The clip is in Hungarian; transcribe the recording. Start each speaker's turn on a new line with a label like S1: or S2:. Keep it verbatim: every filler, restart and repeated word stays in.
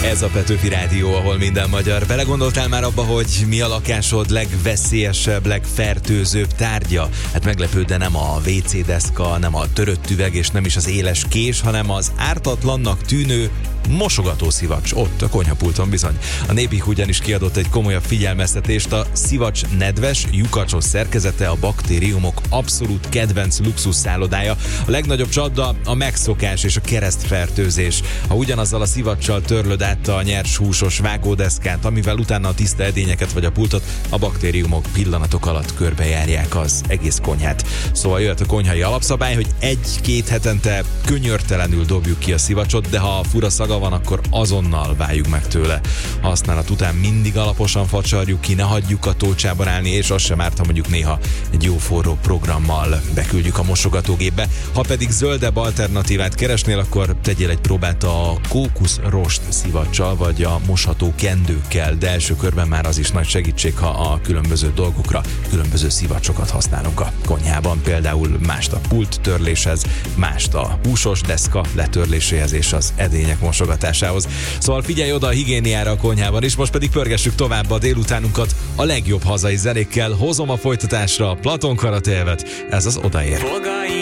S1: Ez a Petőfi Rádió, ahol minden magyar. Belegondoltál már abba, hogy mi a lakásod legveszélyesebb, legfertőzőbb tárgya? Hát meglepő, de nem a vé cé deszka, nem a törött üveg és nem is az éles kés, hanem az ártatlannak tűnő mosogatószivacs. Ott a konyhapulton bizony. A Népik ugyanis kiadott egy komolyabb figyelmeztetést. A szivacs nedves, lyukacsos szerkezete a baktériumok abszolút kedvenc luxusszállodája. A legnagyobb csapda a megszokás és a keresztfertőzés. Ha ugyanazzal a szivacsal törlöd át a nyers húsos vágódeszkát, amivel utána a tiszta edényeket vagy a pultot, a baktériumok pillanatok alatt körbejárják az egész konyhát. Szóval jöhet a konyhai alapszabály, hogy egy-két hetente könyörtelenül dobjuk ki a szivacsot, de ha fura szaga van, akkor azonnal váljuk meg tőle. Használat után mindig alaposan facsarjuk ki, ne hagyjuk a tócsában állni, és az sem árt, ha mondjuk néha egy jó forró programmal beküldjük a mosogatógépbe. Ha pedig zöldebb alternatívát keresnél, akkor tegyél egy próbát a kókuszrost szivacsal, vagy a mosható kendőkkel, de első körben már az is nagy segítség, ha a különböző dolgokra különböző szivacsokat használunk a konyhában. Például mást a pult törléshez, mást a húsos deszka letörléséhez és az edények mosogatásához. Szóval figyelj oda a higiéniára a konyhában is, most pedig pörgessük tovább a délutánunkat a legjobb hazai zenékkel. Hozom a folytatásra a Platon Karateelvet, ez az Odaér.